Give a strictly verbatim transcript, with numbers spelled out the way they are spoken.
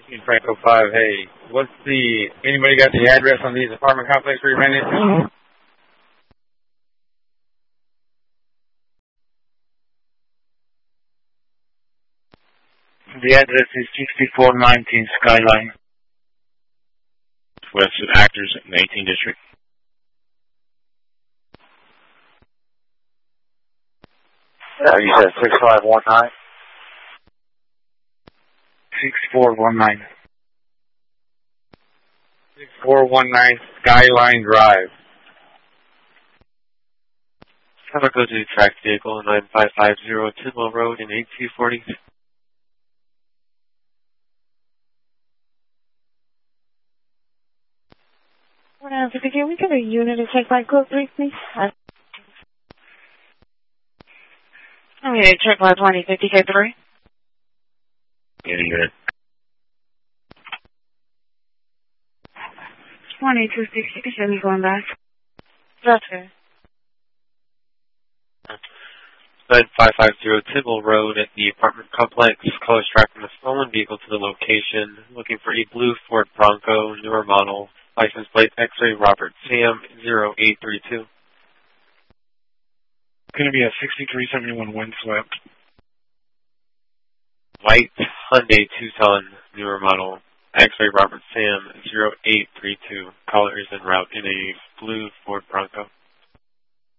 In Franco five, hey, what's the, anybody got the address on these apartment complex where you ran into? The address is sixty-four nineteen Skyline. West of Actors in the eighteenth District. Uh, you said six five one nine? six four one nine. six four one nine Skyline Drive. How about go to the tracked vehicle nine five five zero Tidwell Road in eight two forty? Uh, can we get a unit to check by code three, please? Uh, I'm going to check by twenty fifty K three. In a unit. twenty-two sixty, should be going back. That's good. nine five five zero Tidwell Road at the apartment complex. Callers tracking the stolen vehicle to the location. Looking for a blue Ford Bronco, newer model. License plate X-ray Robert Sam zero eight three two. Going to be a sixty-three seventy-one windswept. White Hyundai Tucson, newer model. X-ray Robert Sam zero eight three two. Caller is en route in a blue Ford Bronco.